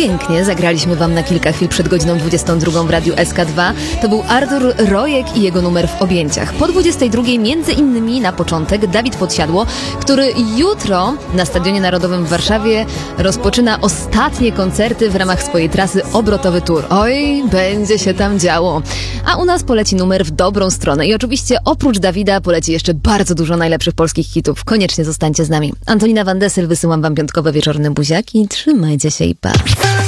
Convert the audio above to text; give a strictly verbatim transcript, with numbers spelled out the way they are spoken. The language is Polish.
pięknie zagraliśmy wam na kilka chwil przed godziną dwudziestą drugą w Radiu S K dwa. To był Artur Rojek i jego numer w objęciach. Po dwudziestej drugiej między innymi na początek Dawid Podsiadło, który jutro na Stadionie Narodowym w Warszawie rozpoczyna ostatnie koncerty w ramach swojej trasy Obrotowy Tour. Oj, będzie się tam działo. A u nas poleci numer w dobrą stronę i oczywiście oprócz Dawida poleci jeszcze bardzo dużo najlepszych polskich hitów. Koniecznie zostańcie z nami. Antonina Van Dessel, wysyłam wam piątkowe wieczorne buziaki. Trzymajcie się i pa.